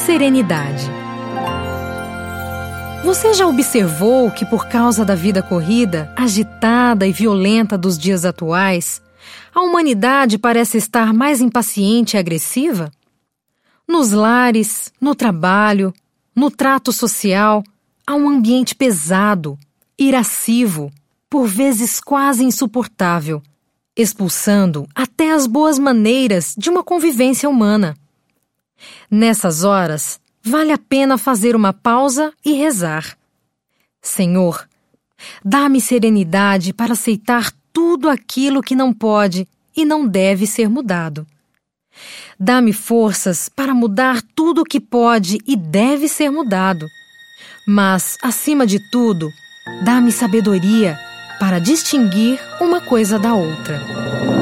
serenidade. Você já observou que, por causa da vida corrida, agitada e violenta dos dias atuais, a humanidade parece estar mais impaciente e agressiva? Nos lares, no trabalho, no trato social, há um ambiente pesado, irascivo, por vezes quase insuportável, expulsando até as boas maneiras de uma convivência humana. Nessas horas, vale a pena fazer uma pausa e rezar. Senhor, dá-me serenidade para aceitar tudo aquilo que não pode e não deve ser mudado. Dá-me forças para mudar tudo o que pode e deve ser mudado. Mas, acima de tudo, dá-me sabedoria para distinguir uma coisa da outra.